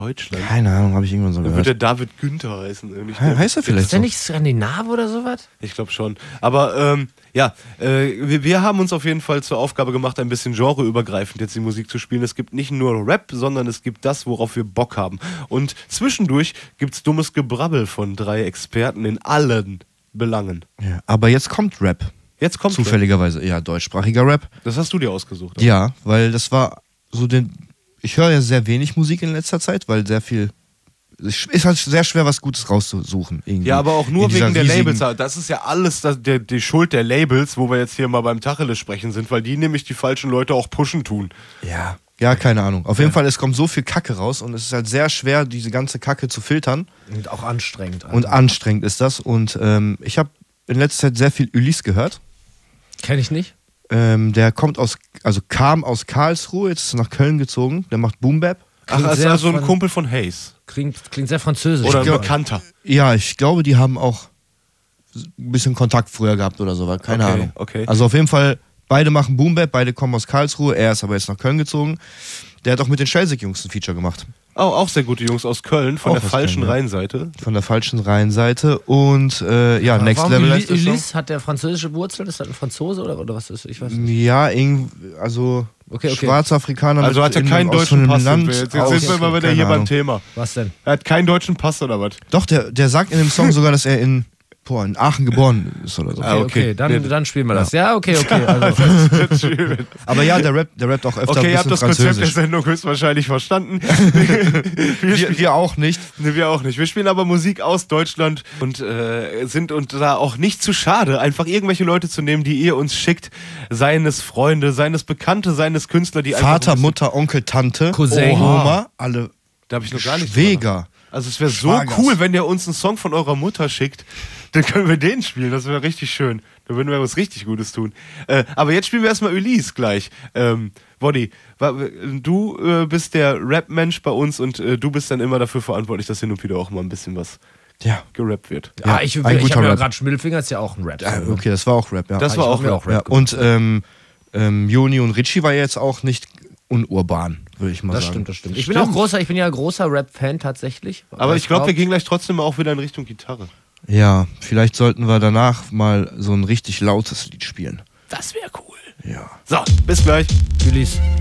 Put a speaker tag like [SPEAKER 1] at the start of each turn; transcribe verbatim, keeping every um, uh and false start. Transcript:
[SPEAKER 1] Deutschland.
[SPEAKER 2] Keine Ahnung, habe ich irgendwann so
[SPEAKER 1] Dann
[SPEAKER 2] gehört.
[SPEAKER 1] wird der David Günther heißen. Irgendwie.
[SPEAKER 2] He heißt er vielleicht
[SPEAKER 3] Ist der
[SPEAKER 2] so?
[SPEAKER 3] nicht Skandinave oder sowas?
[SPEAKER 1] Ich glaube schon. Aber ähm, ja, äh, wir, wir haben uns auf jeden Fall zur Aufgabe gemacht, ein bisschen genreübergreifend jetzt die Musik zu spielen. Es gibt nicht nur Rap, sondern es gibt das, worauf wir Bock haben. Und zwischendurch gibt es dummes Gebrabbel von drei Experten in allen Belangen.
[SPEAKER 2] Ja, aber jetzt kommt Rap.
[SPEAKER 1] Jetzt kommt
[SPEAKER 2] Zufälligerweise, ja, deutschsprachiger Rap.
[SPEAKER 1] Das hast du dir ausgesucht. oder?
[SPEAKER 2] Ja, weil das war so den. Ich höre ja sehr wenig Musik in letzter Zeit, weil sehr viel. Es ist halt sehr schwer, was Gutes rauszusuchen. Irgendwie.
[SPEAKER 1] Ja, aber auch nur
[SPEAKER 2] In dieser
[SPEAKER 1] wegen der
[SPEAKER 2] riesigen-
[SPEAKER 1] Labels. Das ist ja alles das, der, die Schuld der Labels, wo wir jetzt hier mal beim Tacheles sprechen sind, weil die nämlich die falschen Leute auch pushen tun.
[SPEAKER 2] Ja. Ja, keine Ahnung. Auf jeden Fall, es kommt so viel Kacke raus und es ist halt sehr schwer, diese ganze Kacke zu filtern.
[SPEAKER 3] Und auch anstrengend.
[SPEAKER 2] Und anstrengend ist das. Und ähm, ich habe in letzter Zeit sehr viel Ulysse gehört.
[SPEAKER 3] Kenn ich nicht.
[SPEAKER 2] Ähm, der kommt aus, also kam aus Karlsruhe, jetzt ist er nach Köln gezogen. Der macht Boom Bap.
[SPEAKER 1] Ach,
[SPEAKER 3] Klingt
[SPEAKER 1] also,
[SPEAKER 3] sehr
[SPEAKER 1] also ein
[SPEAKER 3] von-
[SPEAKER 1] Kumpel von Hayes.
[SPEAKER 3] Klingt, klingt sehr französisch.
[SPEAKER 1] Oder ein
[SPEAKER 3] Ja.
[SPEAKER 1] Bekannter.
[SPEAKER 2] Ja, ich glaube, die haben auch ein bisschen Kontakt früher gehabt oder so, weil keine
[SPEAKER 1] Okay,
[SPEAKER 2] Ahnung.
[SPEAKER 1] okay.
[SPEAKER 2] Also auf jeden Fall, beide machen Boom Bap, beide kommen aus Karlsruhe. Er ist aber jetzt nach Köln gezogen. Der hat auch mit den Schelsig-Jungs ein Feature gemacht.
[SPEAKER 1] Oh, auch sehr gute Jungs aus Köln, von
[SPEAKER 2] Auch
[SPEAKER 1] der
[SPEAKER 2] aus
[SPEAKER 1] falschen
[SPEAKER 2] Köln, ja.
[SPEAKER 1] Rheinseite.
[SPEAKER 2] Von der falschen Rheinseite. Und äh, ja,
[SPEAKER 3] Aber
[SPEAKER 2] Next
[SPEAKER 3] warum
[SPEAKER 2] Level
[SPEAKER 3] Uly-
[SPEAKER 2] heißt der Song.
[SPEAKER 3] Ulysse hat der französische Wurzel? Ist das ein Franzose oder, oder was ist? Ich weiß nicht.
[SPEAKER 2] Ja, irgend, also
[SPEAKER 3] Okay, okay.
[SPEAKER 2] schwarzer Afrikaner
[SPEAKER 1] Also
[SPEAKER 2] mit
[SPEAKER 1] hat er
[SPEAKER 2] in-
[SPEAKER 1] keinen
[SPEAKER 2] aus so
[SPEAKER 1] deutschen
[SPEAKER 2] einem
[SPEAKER 1] Pass.
[SPEAKER 2] Land
[SPEAKER 1] Jetzt, jetzt
[SPEAKER 2] aus-
[SPEAKER 1] sind wir mal wieder
[SPEAKER 2] keine
[SPEAKER 1] hier beim
[SPEAKER 2] Ahnung.
[SPEAKER 1] Thema.
[SPEAKER 3] Was denn?
[SPEAKER 1] Er hat keinen deutschen Pass oder was?
[SPEAKER 2] Doch, der, der sagt in dem Song sogar, dass er in, boah, in Aachen geboren ist oder so.
[SPEAKER 1] Ah,
[SPEAKER 3] Okay,
[SPEAKER 1] okay.
[SPEAKER 3] okay, dann,
[SPEAKER 1] Nee.
[SPEAKER 3] dann spielen wir das. Ja, okay, okay. Also,
[SPEAKER 2] Aber ja, der rappt, der rappt auch öfter
[SPEAKER 1] Okay,
[SPEAKER 2] ein
[SPEAKER 1] ihr habt
[SPEAKER 2] bisschen
[SPEAKER 1] das Konzept der
[SPEAKER 2] Französisch.
[SPEAKER 1] Sendung höchstwahrscheinlich verstanden. wir,
[SPEAKER 2] Wir, wir auch nicht.
[SPEAKER 1] Nee, wir auch nicht. Wir spielen aber Musik aus Deutschland und äh, sind uns da auch nicht zu schade, einfach irgendwelche Leute zu nehmen, die ihr uns schickt. Seien es Freunde, seien es Bekannte, seien es Künstler, die einfach...
[SPEAKER 2] Vater,
[SPEAKER 1] ein bisschen-
[SPEAKER 2] Mutter, Onkel, Tante,
[SPEAKER 3] Cousin.
[SPEAKER 2] Oma, alle
[SPEAKER 1] Da habe ich noch gar nicht drüber
[SPEAKER 2] Schwäger.
[SPEAKER 1] Also es wäre so
[SPEAKER 2] Schwagers.
[SPEAKER 1] cool, wenn ihr uns einen Song von eurer Mutter schickt. Dann können wir den spielen. Das wäre richtig schön. Da würden wir was richtig Gutes tun. Äh, aber jetzt spielen wir erstmal Ulysse gleich. Ähm, Woddy, wa- du äh, bist der Rap-Mensch bei uns und äh, du bist dann immer dafür verantwortlich, dass hin und wieder auch mal ein bisschen was
[SPEAKER 2] Ja.
[SPEAKER 1] gerappt wird.
[SPEAKER 3] ja, ich,
[SPEAKER 2] ein
[SPEAKER 3] ich
[SPEAKER 2] guter
[SPEAKER 3] habe ja
[SPEAKER 2] Rap.
[SPEAKER 3] gerade Schmiddelfinger, ist ja auch ein Rap.
[SPEAKER 2] Ja, okay, das war auch Rap, ja.
[SPEAKER 1] Das war
[SPEAKER 3] ich
[SPEAKER 1] auch
[SPEAKER 3] hab mir
[SPEAKER 1] Rap.
[SPEAKER 3] auch Rap
[SPEAKER 2] ja. Und ähm, ähm, Joni und Richie war ja jetzt auch nicht unurban, würde ich mal
[SPEAKER 3] Das
[SPEAKER 2] sagen.
[SPEAKER 3] stimmt, das stimmt. Ich bin auch großer, ich bin ja großer Rap-Fan tatsächlich.
[SPEAKER 1] Aber ich glaube, wir
[SPEAKER 3] Weiß
[SPEAKER 1] gehen gleich trotzdem auch wieder in Richtung Gitarre.
[SPEAKER 2] Ja, vielleicht sollten wir danach mal so ein richtig lautes Lied spielen.
[SPEAKER 1] Das wäre cool.
[SPEAKER 2] Ja.
[SPEAKER 1] So, bis gleich.
[SPEAKER 3] Ulysse.